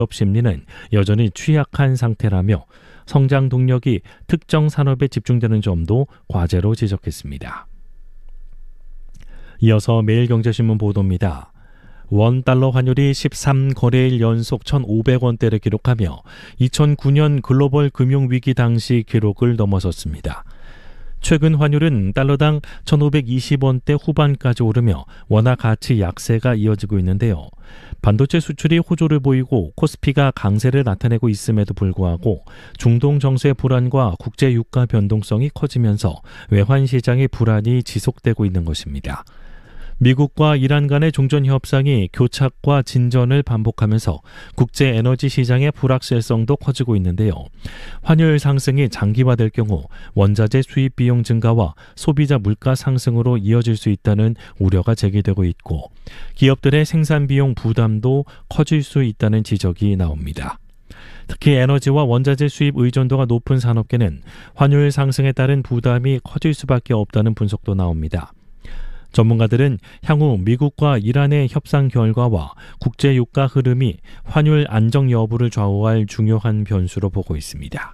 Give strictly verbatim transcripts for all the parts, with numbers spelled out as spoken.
심리는 여전히 취약한 상태라며 성장 동력이 특정 산업에 집중되는 점도 과제로 지적했습니다. 이어서 매일경제신문 보도입니다. 원달러 환율이 십삼 거래일 연속 천오백 원대를 기록하며 이천구 년 글로벌 금융위기 당시 기록을 넘어섰습니다. 최근 환율은 달러당 천오백이십 원대 후반까지 오르며 원화 가치 약세가 이어지고 있는데요. 반도체 수출이 호조를 보이고 코스피가 강세를 나타내고 있음에도 불구하고 중동 정세 불안과 국제 유가 변동성이 커지면서 외환 시장의 불안이 지속되고 있는 것입니다. 미국과 이란 간의 종전 협상이 교착과 진전을 반복하면서 국제 에너지 시장의 불확실성도 커지고 있는데요. 환율 상승이 장기화될 경우 원자재 수입 비용 증가와 소비자 물가 상승으로 이어질 수 있다는 우려가 제기되고 있고 기업들의 생산 비용 부담도 커질 수 있다는 지적이 나옵니다. 특히 에너지와 원자재 수입 의존도가 높은 산업계는 환율 상승에 따른 부담이 커질 수밖에 없다는 분석도 나옵니다. 전문가들은 향후 미국과 이란의 협상 결과와 국제 유가 흐름이 환율 안정 여부를 좌우할 중요한 변수로 보고 있습니다.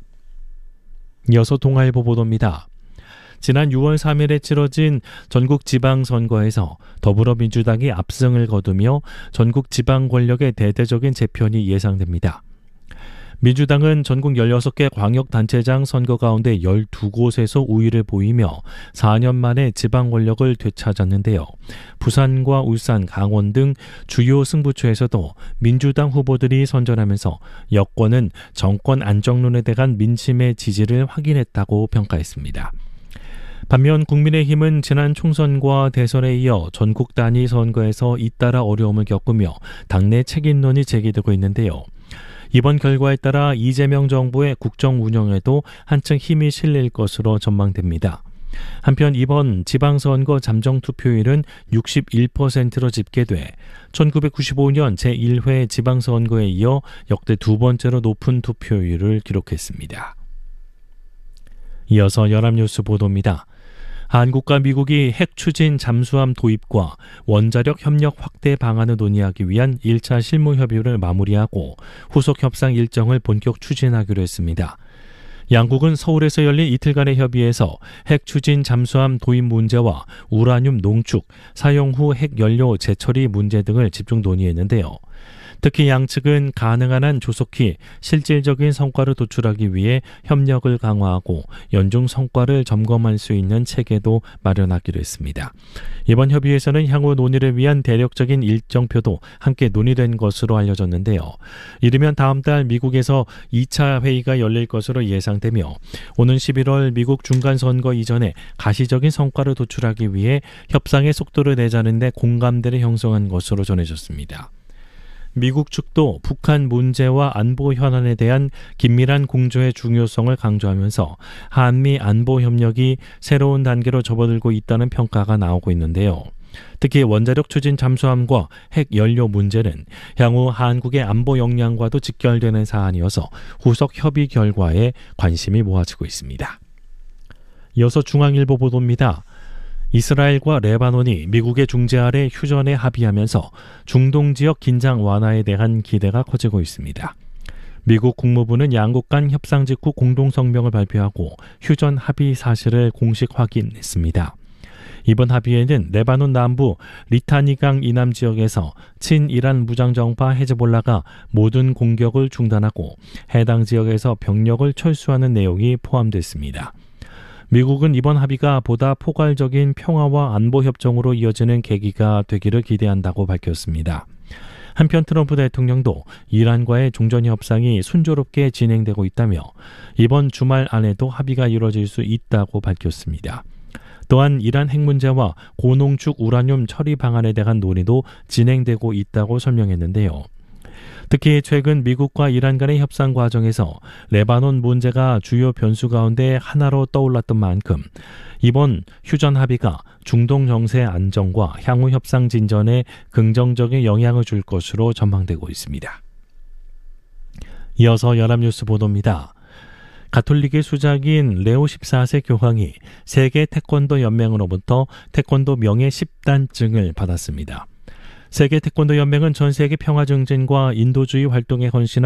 이어서 동아일보 보도입니다. 지난 유월 삼일에 치러진 전국 지방선거에서 더불어민주당이 압승을 거두며 전국 지방 권력의 대대적인 재편이 예상됩니다. 민주당은 전국 열여섯 개 광역단체장 선거 가운데 열두 곳에서 우위를 보이며 사 년 만에 지방 권력을 되찾았는데요. 부산과 울산, 강원 등 주요 승부처에서도 민주당 후보들이 선전하면서 여권은 정권 안정론에 대한 민심의 지지를 확인했다고 평가했습니다. 반면 국민의힘은 지난 총선과 대선에 이어 전국 단위 선거에서 잇따라 어려움을 겪으며 당내 책임론이 제기되고 있는데요. 이번 결과에 따라 이재명 정부의 국정 운영에도 한층 힘이 실릴 것으로 전망됩니다. 한편 이번 지방선거 잠정투표율은 육십일 퍼센트로 집계돼 천구백구십오 년 제일 회 지방선거에 이어 역대 두 번째로 높은 투표율을 기록했습니다. 이어서 연합뉴스 보도입니다. 한국과 미국이 핵 추진 잠수함 도입과 원자력 협력 확대 방안을 논의하기 위한 일 차 실무 협의를 마무리하고 후속 협상 일정을 본격 추진하기로 했습니다. 양국은 서울에서 열린 이틀간의 협의에서 핵 추진 잠수함 도입 문제와 우라늄 농축, 사용 후 핵연료 재처리 문제 등을 집중 논의했는데요. 특히 양측은 가능한 한 조속히 실질적인 성과를 도출하기 위해 협력을 강화하고 연중 성과를 점검할 수 있는 체계도 마련하기로 했습니다. 이번 협의에서는 향후 논의를 위한 대략적인 일정표도 함께 논의된 것으로 알려졌는데요. 이르면 다음 달 미국에서 이 차 회의가 열릴 것으로 예상되며 오는 십일월 미국 중간선거 이전에 가시적인 성과를 도출하기 위해 협상의 속도를 내자는 데 공감대를 형성한 것으로 전해졌습니다. 미국 측도 북한 문제와 안보 현안에 대한 긴밀한 공조의 중요성을 강조하면서 한미 안보 협력이 새로운 단계로 접어들고 있다는 평가가 나오고 있는데요. 특히 원자력 추진 잠수함과 핵 연료 문제는 향후 한국의 안보 역량과도 직결되는 사안이어서 후속 협의 결과에 관심이 모아지고 있습니다. 이어서 중앙일보 보도입니다. 이스라엘과 레바논이 미국의 중재 아래 휴전에 합의하면서 중동 지역 긴장 완화에 대한 기대가 커지고 있습니다. 미국 국무부는 양국 간 협상 직후 공동성명을 발표하고 휴전 합의 사실을 공식 확인했습니다. 이번 합의에는 레바논 남부 리타니강 이남 지역에서 친이란 무장정파 헤즈볼라가 모든 공격을 중단하고 해당 지역에서 병력을 철수하는 내용이 포함됐습니다. 미국은 이번 합의가 보다 포괄적인 평화와 안보 협정으로 이어지는 계기가 되기를 기대한다고 밝혔습니다. 한편 트럼프 대통령도 이란과의 종전 협상이 순조롭게 진행되고 있다며 이번 주말 안에도 합의가 이루어질 수 있다고 밝혔습니다. 또한 이란 핵 문제와 고농축 우라늄 처리 방안에 대한 논의도 진행되고 있다고 설명했는데요. 특히 최근 미국과 이란 간의 협상 과정에서 레바논 문제가 주요 변수 가운데 하나로 떠올랐던 만큼 이번 휴전 합의가 중동 정세 안정과 향후 협상 진전에 긍정적인 영향을 줄 것으로 전망되고 있습니다. 이어서 연합뉴스 보도입니다. 가톨릭의 수작인 레오 십사 세 교황이 세계 태권도 연맹으로부터 태권도 명예 십 단증을 받았습니다. 세계 태권도 연맹은 전 세계 평화 증진과 인도주의 활동에 헌신한